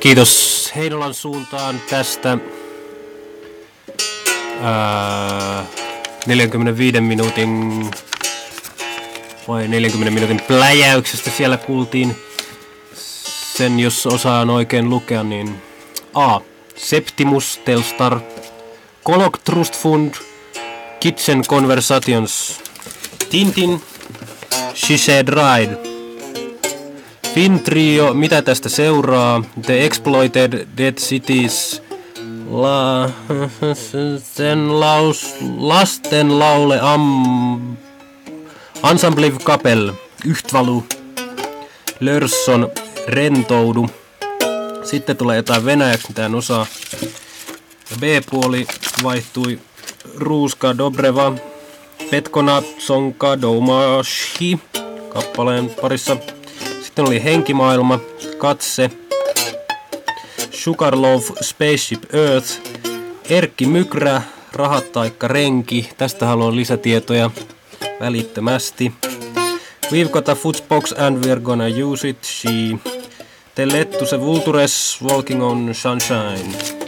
Kiitos Heinolan suuntaan tästä 45 minuutin vai 40 minuutin pläjäyksestä. Siellä kuultiin sen, jos osaan oikein lukea, niin Septimus Telstar, Colloq Trust Fund, Kitchen Conversations, Tintin, She Said Ride, Fin Trio, mitä tästä seuraa, The Exploited Dead Cities, Lastenlaule Ensemble Kapel, Yhtvalu, Lörsson, Rentoudu. Sitten tulee jotain venäjäksi, mitä en osaa. B-puoli vaihtui Ruuska Dobreva, Petkona Tsonka Doumashi kappaleen parissa. Sitten oli Henkimaailma, Katse, Sugarloaf, Spaceship Earth, Erkki Mykrä, Rahat taikka Renki. Tästä haluan lisätietoja välittömästi. We've got a Footsbox and we're gonna use it. She. Te Lettu se Vultures, Walking on Sunshine.